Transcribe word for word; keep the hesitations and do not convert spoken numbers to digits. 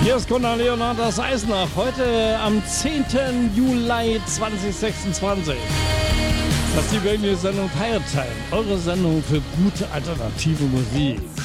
Hier ist Gunnar Leonardas Eisenach, heute am zehnten Juli zweitausendsechsundzwanzig. Das ist die Radio-Sendung Tire Time, eure Sendung für gute alternative Musik.